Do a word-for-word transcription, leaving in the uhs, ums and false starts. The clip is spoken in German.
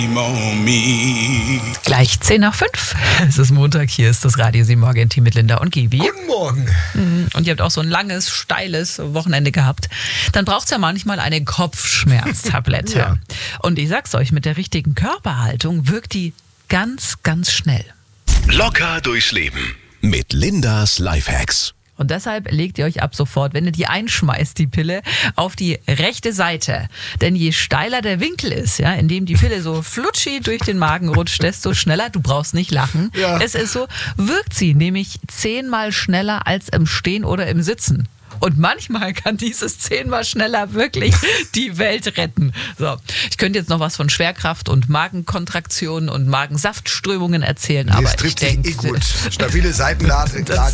Gleich zehn nach fünf. Es ist Montag, hier ist das Radio sieben Morgen Team mit Linda und Gibi. Guten Morgen. Und ihr habt auch so ein langes, steiles Wochenende gehabt. Dann braucht es ja manchmal eine Kopfschmerztablette. Ja. Und ich sag's euch, mit der richtigen Körperhaltung wirkt die ganz, ganz schnell. Locker durchs Leben mit Lindas Lifehacks. Und deshalb legt ihr euch ab sofort, wenn ihr die einschmeißt, die Pille, auf die rechte Seite. Denn je steiler der Winkel ist, ja, in dem die Pille so flutschi durch den Magen rutscht, desto schneller, du brauchst nicht lachen, Ja. es ist so, wirkt sie nämlich zehnmal schneller als im Stehen oder im Sitzen. Und manchmal kann dieses zehnmal schneller wirklich die Welt retten. So, ich könnte jetzt noch was von Schwerkraft und Magenkontraktionen und Magensaftströmungen erzählen, Das aber ich trifft sich denke, eh gut. Stabile Seitenlage. Das